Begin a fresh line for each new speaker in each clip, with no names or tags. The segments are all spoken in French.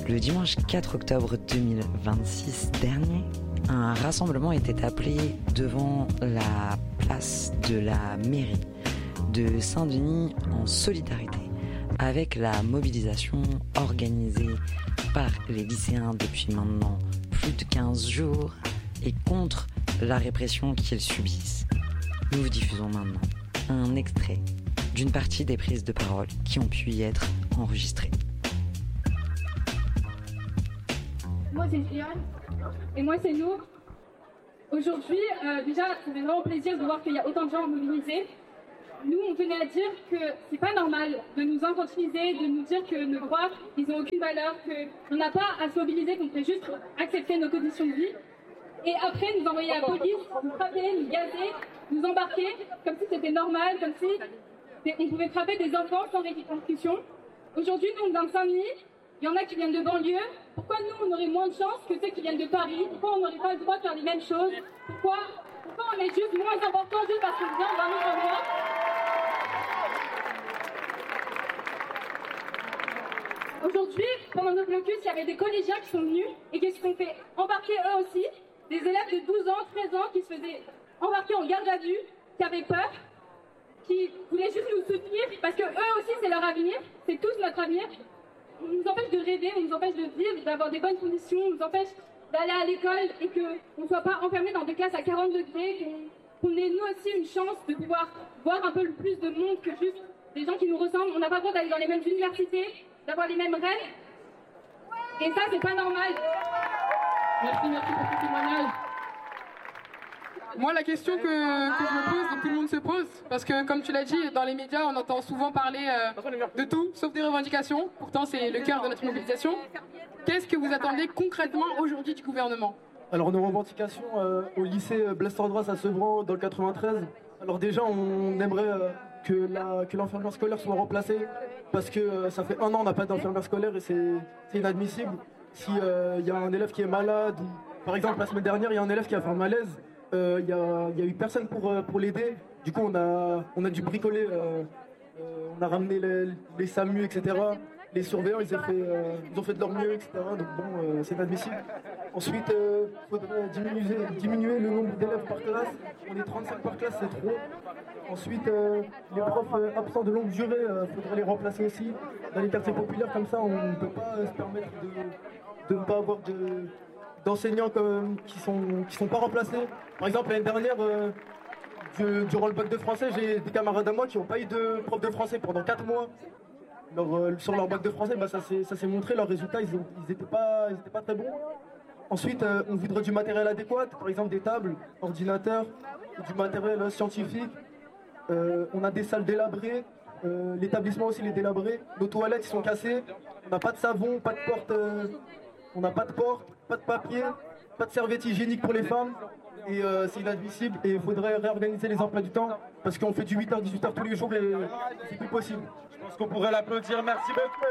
Le dimanche 4 octobre 2026 dernier, un rassemblement était appelé devant la place de la mairie de Saint-Denis en solidarité avec la mobilisation organisée par les lycéens depuis maintenant plus de 15 jours et contre la répression qu'ils subissent. Nous vous diffusons maintenant un extrait d'une partie des prises de parole qui ont pu y être enregistrées.
Moi c'est Gianne et moi c'est Nour. Aujourd'hui, déjà, ça fait vraiment plaisir de voir qu'il y a autant de gens mobilisés. Nous, on tenait à dire que c'est pas normal de nous infantiliser, de nous dire que nos droits, ils ont aucune valeur, qu'on n'a pas à se mobiliser, qu'on peut juste accepter nos conditions de vie. Et après, nous envoyer à la police, nous frapper, nous gazer, nous embarquer, comme si c'était normal, comme si on pouvait frapper des enfants sans répercussion. Aujourd'hui, nous, dans Saint-Denis, il y en a qui viennent de banlieue. Pourquoi nous, on aurait moins de chance que ceux qui viennent de Paris? Pourquoi on n'aurait pas le droit de faire les mêmes choses? Pourquoi on est juste moins important juste parce qu'on vient d'un autre endroit? Aujourd'hui, pendant nos blocus, il y avait des collégiens qui sont venus et qui se sont fait embarquer eux aussi. Des élèves de 12 ans, 13 ans qui se faisaient embarquer en garde à vue, qui avaient peur, qui voulaient juste nous soutenir parce que eux aussi c'est leur avenir, c'est tous notre avenir. On nous empêche de rêver, on nous empêche de vivre, d'avoir des bonnes conditions, on nous empêche d'aller à l'école et qu'on ne soit pas enfermés dans des classes à 40 degrés, qu'on ait nous aussi une chance de pouvoir voir un peu plus de monde que juste des gens qui nous ressemblent. On n'a pas le droit d'aller dans les mêmes universités, d'avoir les mêmes rêves. Et ça, c'est pas normal.
Merci pour ce témoignage. Moi, la question que je me pose, et que tout le monde se pose, parce que comme tu l'as dit, dans les médias, on entend souvent parler de tout, sauf des revendications. Pourtant, c'est le cœur de notre mobilisation. Qu'est-ce que vous attendez concrètement aujourd'hui du gouvernement?
Alors, nos revendications au lycée Blaise Cendrasse à Sevran, dans le 93. Alors déjà, on aimerait que l'enfermeur scolaire soit remplacé, parce que ça fait 1 an on n'a pas d'enfermeur scolaire et c'est inadmissible. Si y a un élève qui est malade, par exemple la semaine dernière, il y a un élève qui a fait un malaise, il y a eu personne pour l'aider. Du coup, on a dû bricoler, on a ramené les SAMU, etc. Les surveillants, ils ont fait de leur mieux, etc. Donc bon, c'est inadmissible. Ensuite, il faudrait diminuer le nombre d'élèves par classe. On est 35 par classe, c'est trop. Ensuite, les profs absents de longue durée, il faudrait les remplacer aussi. Dans les quartiers populaires, comme ça, on ne peut pas se permettre de ne pas avoir d'enseignants qui sont pas remplacés. Par exemple, l'année dernière, durant le bac de français, j'ai des camarades à moi qui n'ont pas eu de prof de français pendant 4 mois. Sur leur bac de français, ça s'est montré, leurs résultats, ils étaient pas très bons. Ensuite, on voudrait du matériel adéquat, par exemple des tables, ordinateurs, du matériel scientifique. On a des salles délabrées, l'établissement aussi il est délabré. Nos toilettes ils sont cassées, on n'a pas de savon, pas de porte, on n'a pas de porte, pas de papier, pas de serviettes hygiéniques pour les femmes. Et c'est inadmissible et il faudrait réorganiser les emplois du temps parce qu'on fait du 8h-18h tous les jours et c'est plus possible.
Je pense qu'on pourrait l'applaudir, merci beaucoup.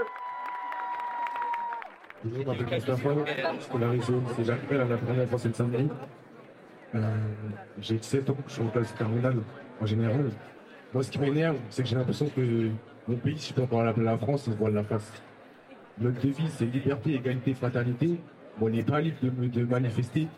Bonjour, je m'appelle Mustapha, je suis scolarisé au lycée Jacques Brel à la première française de Saint-Denis. J'ai 17 ans, je suis en classe terminale en général. Moi, ce qui m'énerve, c'est que j'ai l'impression que mon pays, si je peux encore l'appeler la France, il se voit de la face. Notre devise, c'est liberté, égalité, fraternité. Mais on n'est pas libre de manifester.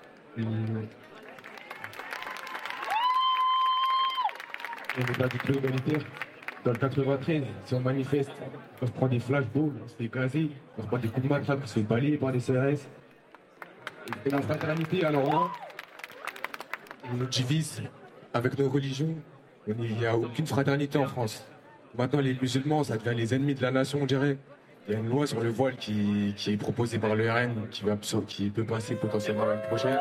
On n'est pas du tout humanitaire. Dans le 93, si on manifeste, on se prend des flashballs, on se fait gazer, on se prend des coups de matraque, on se fait balayer par des CRS. Et la fraternité, alors là, on nous divise avec nos religions. Il n'y a aucune fraternité en France. Maintenant, les musulmans, ça devient les ennemis de la nation, on dirait. Il y a une loi sur le voile qui est proposée par le RN, qui peut passer potentiellement l'année prochaine.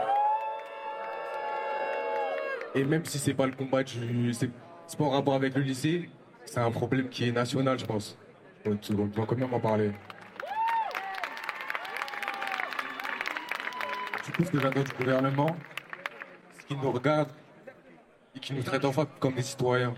Et même si c'est pas le combat c'est pas en rapport avec le lycée, c'est un problème qui est national, je pense. On doit quand même en parler. Du coup, ce que j'attends du gouvernement, c'est qu'il nous regarde et qu'il nous traite enfin comme des citoyens.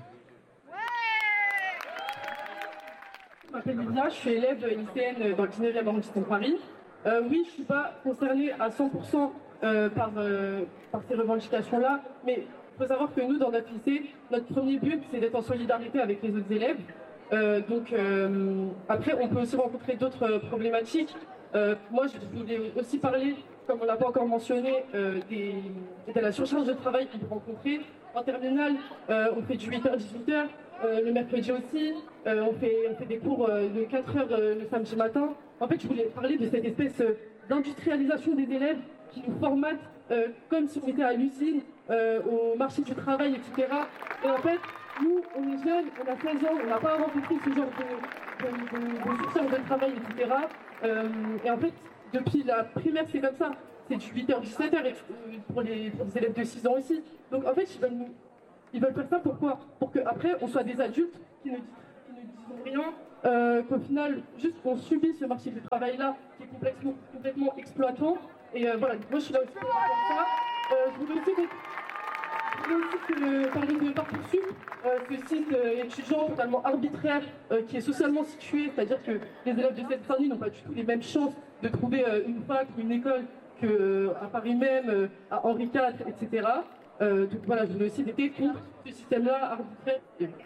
Je m'appelle Lydia, je suis élève lycéenne dans le 19e arrondissement de Paris. Oui, je ne suis pas concernée à 100% par ces revendications-là, mais il faut savoir que nous, dans notre lycée, notre premier but, c'est d'être en solidarité avec les autres élèves. Après, on peut aussi rencontrer d'autres problématiques.
Moi, je voulais aussi parler, comme on l'a pas encore mentionné, de la surcharge de travail qu'on peut rencontrer. En terminale, on fait du 8h, 18h, le mercredi aussi, on fait des cours de 4h le samedi matin. En fait, je voulais parler de cette espèce d'industrialisation des élèves qui nous formatent comme si on était à l'usine, au marché du travail, etc. Et en fait, nous, on est jeunes, on a 16 ans, on n'a pas rencontré ce genre de surcharge de travail, etc. Et en fait, depuis la primaire, c'est comme ça. C'est du 8h, 17h pour les élèves de 6 ans aussi. Donc en fait, ils veulent faire ça pourquoi? Pour qu'après, on soit des adultes qui ne disent rien, qu'au final, juste qu'on subit ce marché du travail-là, qui est complètement exploitant. Et voilà, moi je suis là aussi pour ça. Je voulais aussi parler de Parcoursup, ce site étudiant totalement arbitraire qui est socialement situé, c'est-à-dire que les élèves de Seine-Saint-Denis n'ont pas du tout les mêmes chances de trouver une fac ou une école qu'à Paris même, à Henri IV, etc. Donc voilà, je voulais aussi lutter contre ce système-là arbitraire.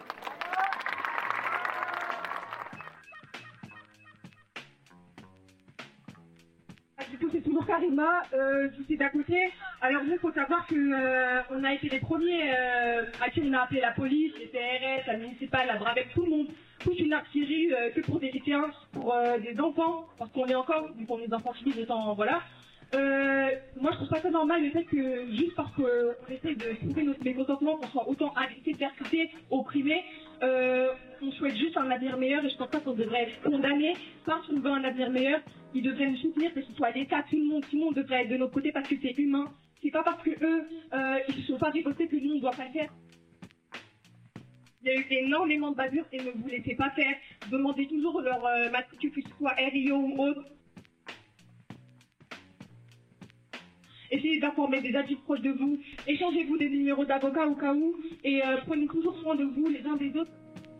Du coup, c'est toujours Karima, je suis d'à côté. Alors nous, il faut savoir qu'on a été les premiers à qui on a appelé la police, les CRS, la municipale, la Bravec, tout le monde. Toute une artillerie que pour des lycéens, pour des enfants, parce qu'on est encore, vu qu'on est des enfants finis de temps, voilà. Moi, je trouve pas ça normal le fait que juste parce qu'on essaie de trouver notre mécontentement, qu'on soit autant agressé, persécuté, opprimé, on souhaite juste un avenir meilleur et je pense pas qu'on devrait être condamné parce qu'on veut un avenir meilleur. Ils devraient nous soutenir, que ce soit l'État, tout le monde devrait être de notre côté parce que c'est humain. C'est pas parce que eux, ils se sont pas ripostés que nous, on doit pas le faire. Il y a eu énormément de bavures et ne vous laissez pas faire. Demandez toujours leur matricule, que ce soit RIO ou autre. Essayez d'informer des adultes proches de vous. Échangez-vous des numéros d'avocats au cas où. Et prenez toujours soin de vous les uns des autres.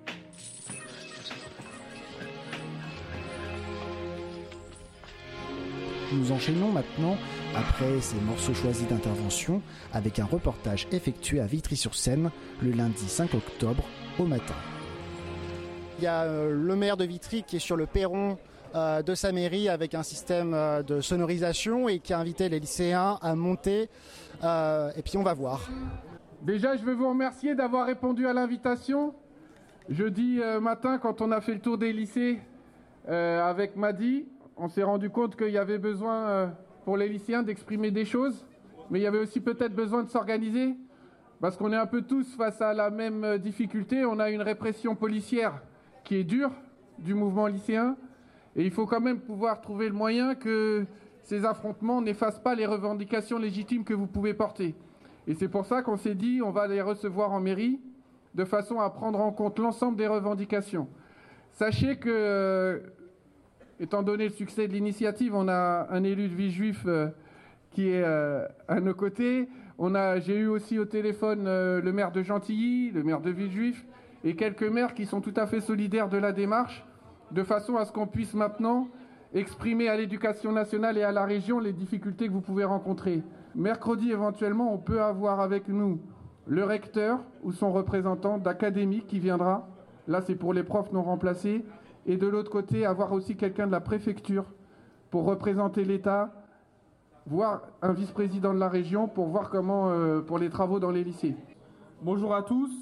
Nous enchaînons maintenant, après ces morceaux choisis d'intervention, avec un reportage effectué à Vitry-sur-Seine le lundi 5 octobre au matin. Il y a le maire de Vitry qui est sur le perron de sa mairie avec un système de sonorisation et qui a invité les lycéens à monter. Et puis on va voir.
Déjà, je veux vous remercier d'avoir répondu à l'invitation. Jeudi matin, quand on a fait le tour des lycées avec Madi, on s'est rendu compte qu'il y avait besoin pour les lycéens d'exprimer des choses, mais il y avait aussi peut-être besoin de s'organiser, parce qu'on est un peu tous face à la même difficulté. On a une répression policière qui est dure du mouvement lycéen, et il faut quand même pouvoir trouver le moyen que ces affrontements n'effacent pas les revendications légitimes que vous pouvez porter. Et c'est pour ça qu'on s'est dit on va les recevoir en mairie, de façon à prendre en compte l'ensemble des revendications. Sachez que étant donné le succès de l'initiative, on a un élu de Villejuif qui est à nos côtés. J'ai eu aussi au téléphone le maire de Gentilly, le maire de Villejuif, et quelques maires qui sont tout à fait solidaires de la démarche, de façon à ce qu'on puisse maintenant exprimer à l'éducation nationale et à la région les difficultés que vous pouvez rencontrer. Mercredi, éventuellement, on peut avoir avec nous le recteur ou son représentant d'académie qui viendra. Là, c'est pour les profs non remplacés. Et de l'autre côté, avoir aussi quelqu'un de la préfecture pour représenter l'État, voire un vice-président de la région pour voir comment, pour les travaux dans les lycées.
Bonjour à tous.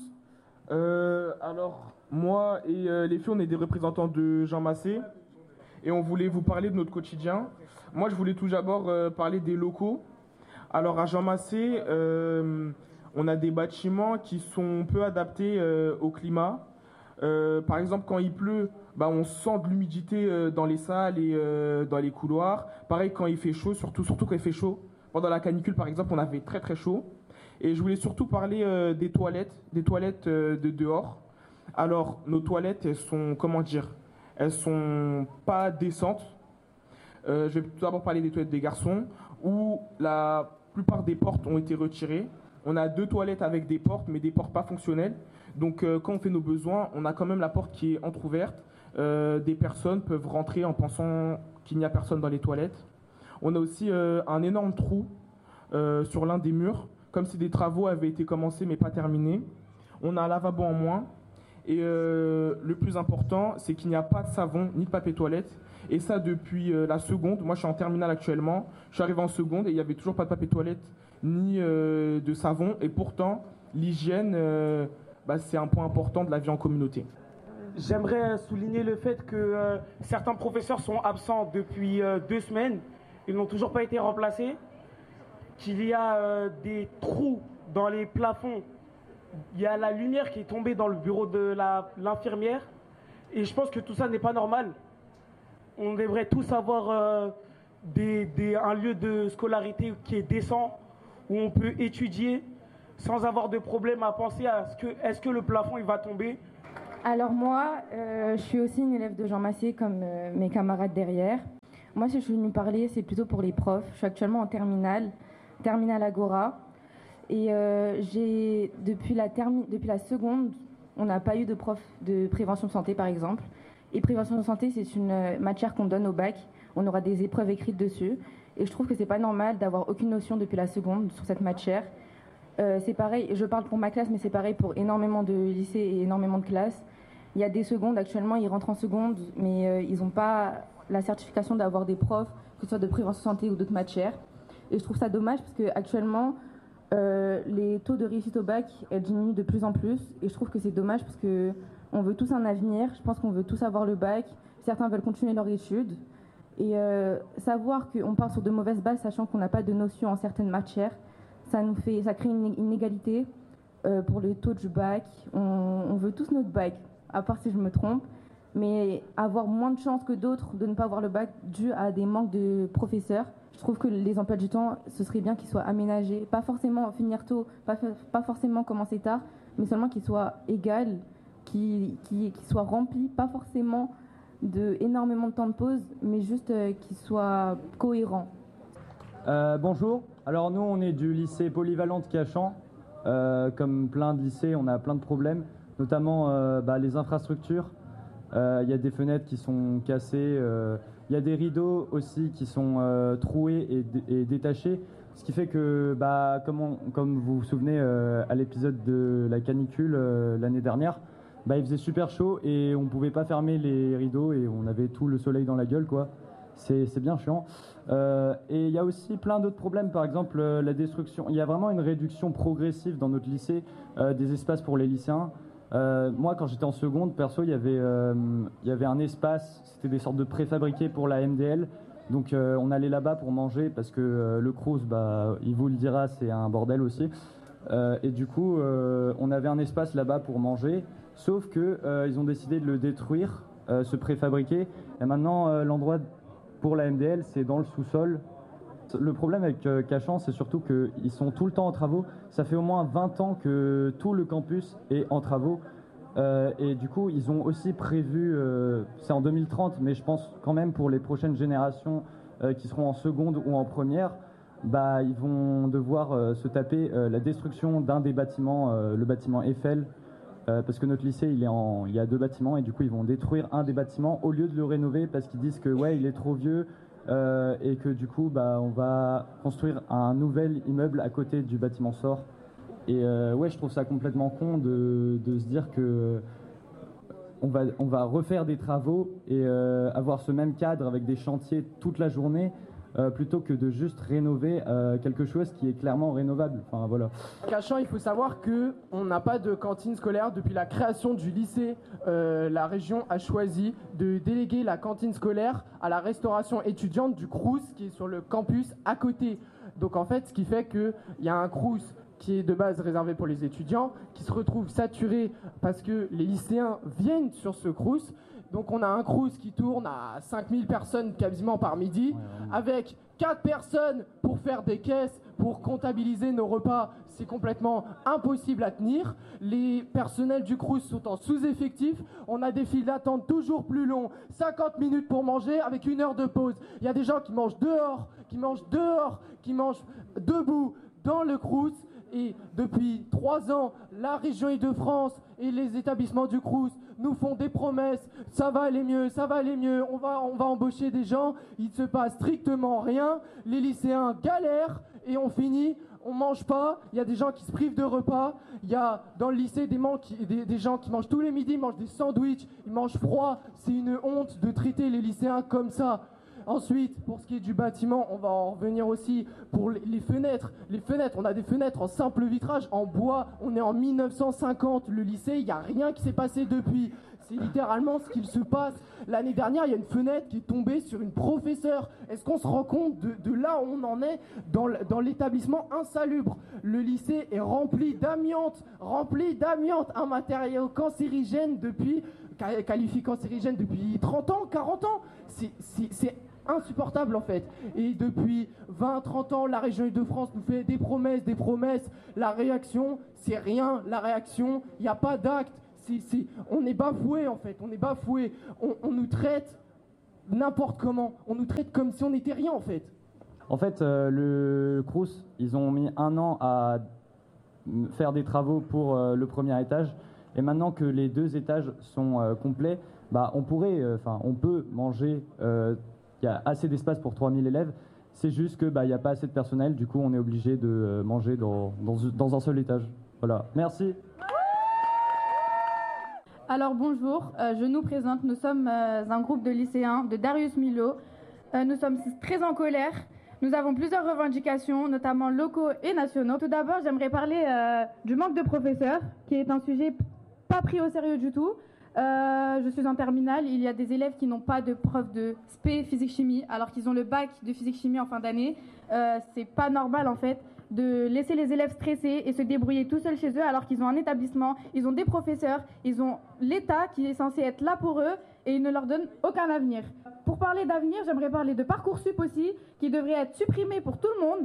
Alors, moi et les filles, on est des représentants de Jean Massé et on voulait vous parler de notre quotidien. Moi, je voulais tout d'abord parler des locaux. Alors, à Jean Massé, on a des bâtiments qui sont peu adaptés au climat. Par exemple, quand il pleut, on sent de l'humidité dans les salles et dans les couloirs. Pareil quand il fait chaud, surtout quand il fait chaud. Pendant la canicule, par exemple, on avait très très chaud. Et je voulais surtout parler des toilettes de dehors. Alors, nos toilettes, elles sont pas décentes. Je vais tout d'abord parler des toilettes des garçons, où la plupart des portes ont été retirées. On a 2 toilettes avec des portes, mais des portes pas fonctionnelles. Donc quand on fait nos besoins, on a quand même la porte qui est entrouverte. Des personnes peuvent rentrer en pensant qu'il n'y a personne dans les toilettes. On a aussi un énorme trou sur l'un des murs, comme si des travaux avaient été commencés mais pas terminés. On a un lavabo en moins. Et le plus important, c'est qu'il n'y a pas de savon ni de papier toilette. Et ça depuis la seconde. Moi, je suis en terminale actuellement. Je suis arrivé en seconde et il n'y avait toujours pas de papier toilette ni de savon. Et pourtant, l'hygiène, c'est un point important de la vie en communauté.
J'aimerais souligner le fait que certains professeurs sont absents depuis 2 semaines. Ils n'ont toujours pas été remplacés. Qu'il y a des trous dans les plafonds. Il y a la lumière qui est tombée dans le bureau de l'infirmière. Et je pense que tout ça n'est pas normal. On devrait tous avoir un lieu de scolarité qui est décent, où on peut étudier sans avoir de problème à penser à est-ce que le plafond il va tomber.
Alors moi, je suis aussi une élève de Jean Massé comme mes camarades derrière. Moi, si je suis venue parler, c'est plutôt pour les profs. Je suis actuellement en terminale Agora. Et depuis la seconde, on n'a pas eu de prof de prévention santé, par exemple. Et prévention santé, c'est une matière qu'on donne au bac. On aura des épreuves écrites dessus. Et je trouve que c'est pas normal d'avoir aucune notion depuis la seconde sur cette matière. C'est pareil, je parle pour ma classe, mais c'est pareil pour énormément de lycées et énormément de classes. Il y a des secondes, actuellement, ils rentrent en seconde, mais ils n'ont pas la certification d'avoir des profs, que ce soit de prévention santé ou d'autres matières. Et je trouve ça dommage, parce qu'actuellement, les taux de réussite au bac diminuent de plus en plus. Et je trouve que c'est dommage, parce qu'on veut tous un avenir. Je pense qu'on veut tous avoir le bac. Certains veulent continuer leurs études. Et savoir qu'on part sur de mauvaises bases, sachant qu'on n'a pas de notion en certaines matières, ça crée une inégalité pour le taux du bac. On veut tous notre bac, à part si je me trompe, mais avoir moins de chances que d'autres de ne pas avoir le bac dû à des manques de professeurs. Je trouve que les emplois du temps, ce serait bien qu'ils soient aménagés, pas forcément finir tôt, pas forcément commencer tard, mais seulement qu'ils soient égaux, qu'ils soient remplis, pas forcément énormément de temps de pause, mais juste qu'ils soient cohérents.
Bonjour, alors nous on est du lycée polyvalent de Cachan. Comme plein de lycées, on a plein de problèmes, notamment les infrastructures. Il y a des fenêtres qui sont cassées, il y a des rideaux aussi qui sont troués et détachés, ce qui fait que, comme vous vous souvenez à l'épisode de la canicule l'année dernière, il faisait super chaud et on pouvait pas fermer les rideaux et on avait tout le soleil dans la gueule, quoi. C'est bien chiant. Et il y a aussi plein d'autres problèmes, par exemple la destruction. Il y a vraiment une réduction progressive dans notre lycée des espaces pour les lycéens. Moi, quand j'étais en seconde, perso, il y avait un espace, c'était des sortes de préfabriqués pour la MDL. Donc on allait là-bas pour manger parce que le Crous, il vous le dira, c'est un bordel aussi. Et du coup, on avait un espace là-bas pour manger, sauf qu'ils ont décidé de le détruire, ce préfabriqué. Et maintenant, l'endroit pour la MDL, c'est dans le sous-sol. Le problème avec Cachan, c'est surtout qu'ils sont tout le temps en travaux. Ça fait au moins 20 ans que tout le campus est en travaux. Et du coup, ils ont aussi prévu, c'est en 2030, mais je pense quand même pour les prochaines générations qui seront en seconde ou en première, ils vont devoir se taper la destruction d'un des bâtiments, le bâtiment Eiffel, parce que notre lycée, il y a 2 bâtiments, et du coup, ils vont détruire un des bâtiments au lieu de le rénover parce qu'ils disent que il est trop vieux. Et que du coup on va construire un nouvel immeuble à côté du bâtiment SOR. Et je trouve ça complètement con de se dire que on va refaire des travaux et avoir ce même cadre avec des chantiers toute la journée plutôt que de juste rénover quelque chose qui est clairement rénovable. Enfin, voilà.
Cachan, il faut savoir qu'on n'a pas de cantine scolaire depuis la création du lycée. La région a choisi de déléguer la cantine scolaire à la restauration étudiante du Crous qui est sur le campus à côté. Donc en fait, ce qui fait qu'il y a un Crous qui est de base réservé pour les étudiants, qui se retrouve saturé parce que les lycéens viennent sur ce Crous. Donc on a un Crous qui tourne à 5000 personnes quasiment par midi, avec 4 personnes pour faire des caisses, pour comptabiliser nos repas. C'est complètement impossible à tenir. Les personnels du Crous sont en sous-effectif. On a des files d'attente toujours plus longs, 50 minutes pour manger avec 1 heure de pause. Il y a des gens qui mangent dehors, qui mangent debout dans le Crous. Et depuis 3 ans, la région Île-de-France et les établissements du Crous nous font des promesses. Ça va aller mieux, on va embaucher des gens. Il ne se passe strictement rien. Les lycéens galèrent et on finit on mange pas, il y a des gens qui se privent de repas, il y a dans le lycée des gens qui mangent tous les midis, ils mangent des sandwichs, ils mangent froid. C'est une honte de traiter les lycéens comme ça. Ensuite, pour ce qui est du bâtiment, on va en revenir aussi pour les fenêtres. Les fenêtres, on a des fenêtres en simple vitrage, en bois. On est en 1950, le lycée, il n'y a rien qui s'est passé depuis. C'est littéralement ce qu'il se passe. L'année dernière, il y a une fenêtre qui est tombée sur une professeure. Est-ce qu'on se rend compte de là où on en est dans l'établissement insalubre? Le lycée est rempli d'amiante, un matériau cancérigène qualifié cancérigène depuis 30 ans, 40 ans. C'est insupportable en fait. Et depuis 20-30 ans, la région Île-de-France nous fait des promesses. La réaction, c'est rien. La réaction, il n'y a pas d'acte. On est bafoué en fait, on nous traite n'importe comment, on nous traite comme si on n'était rien en fait.
En fait, le Crous, ils ont mis 1 an à faire des travaux pour le premier étage, et maintenant que les 2 étages sont complets, on peut manger, il y a assez d'espace pour 3000 élèves, c'est juste qu'il n'y a pas assez de personnel, du coup on est obligé de manger dans un seul étage. Voilà, merci.
Alors bonjour, je nous présente, nous sommes un groupe de lycéens de Darius Milhaud. Nous sommes très en colère, nous avons plusieurs revendications, notamment locaux et nationaux. Tout d'abord, j'aimerais parler du manque de professeurs, qui est un sujet pas pris au sérieux du tout. Je suis en terminale, il y a des élèves qui n'ont pas de prof de spé physique-chimie, alors qu'ils ont le bac de physique-chimie en fin d'année. C'est pas normal en fait de laisser les élèves stressés et se débrouiller tout seuls chez eux alors qu'ils ont un établissement, ils ont des professeurs, ils ont l'État qui est censé être là pour eux et il ne leur donne aucun avenir. Pour parler d'avenir, j'aimerais parler de Parcoursup aussi, qui devrait être supprimé pour tout le monde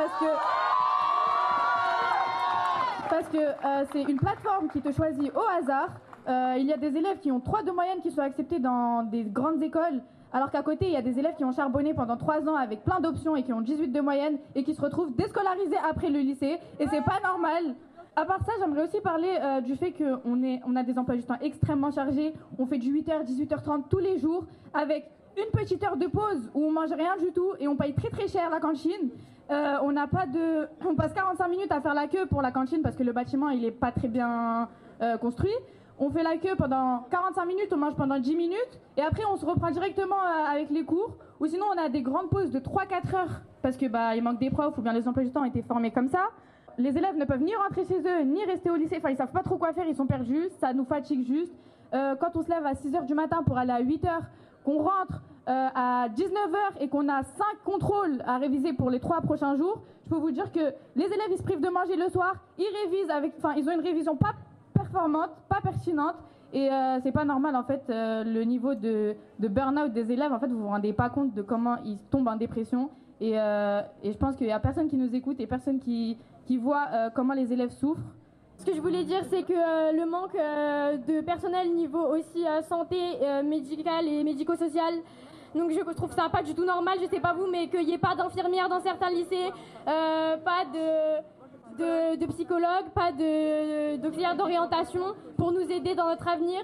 parce que c'est une plateforme qui te choisit au hasard. Il y a des élèves qui ont 3 de moyenne qui sont acceptés dans des grandes écoles, alors qu'à côté, il y a des élèves qui ont charbonné pendant 3 ans avec plein d'options et qui ont 18 de moyenne et qui se retrouvent déscolarisés après le lycée. Et c'est pas normal. À part ça, j'aimerais aussi parler du fait qu'on a des emplois du temps extrêmement chargés. On fait du 8h, 18h30 tous les jours avec une petite heure de pause où on mange rien du tout et on paye très très cher la cantine. On passe 45 minutes à faire la queue pour la cantine parce que le bâtiment il est pas très bien construit. On fait la queue pendant 45 minutes, on mange pendant 10 minutes et après on se reprend directement avec les cours, ou sinon on a des grandes pauses de 3-4 heures parce que il manque des profs ou bien les emplois du temps ont été formés comme ça. Les élèves ne peuvent ni rentrer chez eux ni rester au lycée, ils savent pas trop quoi faire, ils sont perdus, ça nous fatigue juste. Quand on se lève à 6h du matin pour aller à 8h, qu'on rentre à 19h et qu'on a 5 contrôles à réviser pour les 3 prochains jours, je peux vous dire que les élèves ils se privent de manger le soir, ils révisent ils ont une révision pas performante, pas pertinente et c'est pas normal en fait le niveau de burn-out des élèves. En fait vous vous rendez pas compte de comment ils tombent en dépression et je pense qu'il y a personne qui nous écoute et personne qui voit comment les élèves souffrent.
Ce que je voulais dire, c'est que le manque de personnel niveau aussi santé médicale et médico-sociale, donc je trouve ça pas du tout normal, je sais pas vous, mais qu'il n'y ait pas d'infirmières dans certains lycées, pas de psychologues, pas d'auxiliaires d'orientation pour nous aider dans notre avenir.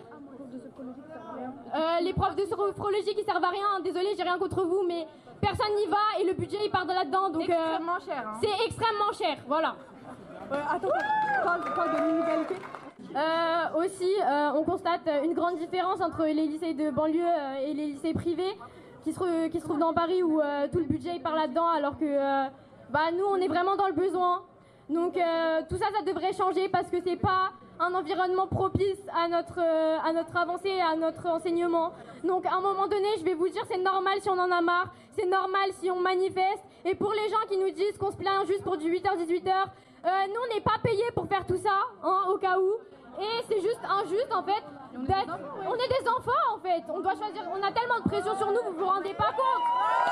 Les profs de sophrologie qui servent à rien, désolé, j'ai rien contre vous, mais personne n'y va et le budget il part de là-dedans, donc
extrêmement cher. Hein.
C'est extrêmement cher, voilà.
Attends, parle de l'inégalité.
Aussi, on constate une grande différence entre les lycées de banlieue et les lycées privés qui se trouvent dans Paris où tout le budget il part là-dedans, alors que nous on est vraiment dans le besoin. Donc tout ça devrait changer parce que c'est pas un environnement propice à notre avancée, à notre enseignement. Donc à un moment donné, je vais vous dire, c'est normal si on en a marre, c'est normal si on manifeste. Et pour les gens qui nous disent qu'on se plaint juste pour du 8h, 18h, nous on n'est pas payés pour faire tout ça, hein, au cas où. Et c'est juste injuste en fait. On est des enfants en fait. On doit choisir. On a tellement de pression sur nous, vous vous rendez pas compte.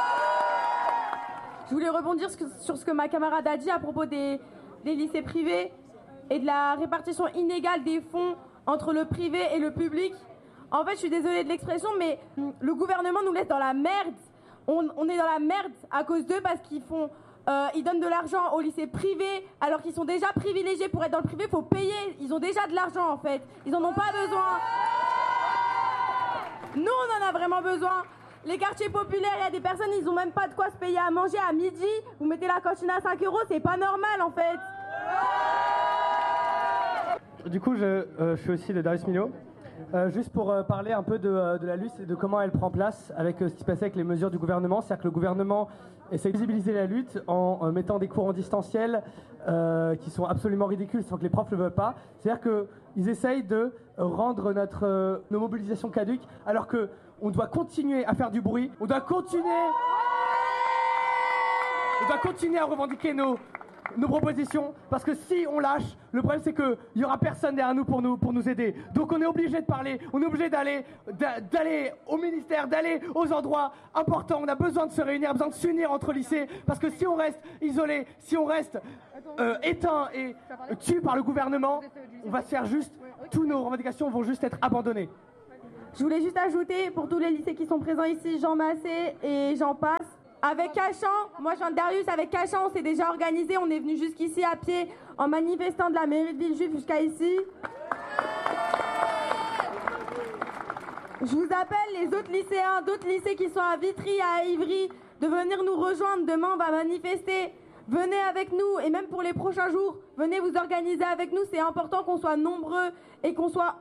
Je voulais rebondir sur ce que ma camarade a dit à propos des lycées privés et de la répartition inégale des fonds entre le privé et le public. En fait, je suis désolée de l'expression, mais le gouvernement nous laisse dans la merde. On est dans la merde à cause d'eux parce ils donnent de l'argent aux lycées privés alors qu'ils sont déjà privilégiés. Pour être dans le privé, il faut payer. Ils ont déjà de l'argent en fait. Ils en ont pas besoin. Nous, on en a vraiment besoin.
Les quartiers populaires, il y a des personnes, ils ont même pas de quoi se payer à manger à midi. Vous mettez la cantine à 5 €, c'est pas normal en fait.
Du coup, je suis aussi de Darius Milhaud. Juste pour parler un peu de la lutte et de comment elle prend place avec ce qui se passait avec les mesures du gouvernement. C'est-à-dire que le gouvernement essaie de visibiliser la lutte en mettant des cours en distanciel qui sont absolument ridicules sans que les profs ne le veulent pas. C'est-à-dire qu'ils essayent de rendre nos mobilisations caduques alors qu'on doit continuer à faire du bruit, on doit continuer à revendiquer nos propositions, parce que si on lâche, le problème c'est qu'il n'y aura personne derrière nous pour nous aider. Donc on est obligé de parler, on est obligé d'aller au ministère, d'aller aux endroits importants. On a besoin de se réunir, besoin de s'unir entre lycées, parce que si on reste isolé, si on reste éteint et tué par le gouvernement, on va se faire juste, toutes nos revendications vont juste être abandonnées.
Je voulais juste ajouter, pour tous les lycées qui sont présents ici, Jean Massé et j'en passe, avec Cachan, moi je viens de Darius, avec Cachan on s'est déjà organisé, on est venu jusqu'ici à pied en manifestant de la mairie de Villejuif jusqu'à ici. Je vous appelle les autres lycéens, d'autres lycées qui sont à Vitry, à Ivry, de venir nous rejoindre, demain on va manifester. Venez avec nous et même pour les prochains jours, venez vous organiser avec nous, c'est important qu'on soit nombreux et qu'on soit